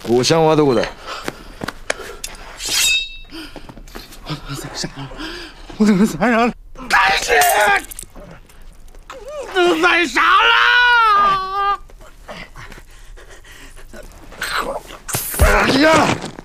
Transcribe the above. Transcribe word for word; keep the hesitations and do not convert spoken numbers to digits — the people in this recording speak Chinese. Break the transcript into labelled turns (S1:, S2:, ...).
S1: 我想我都的。
S2: 我在啥？我在啥了？赶紧！你在啥了？
S1: 哎呀！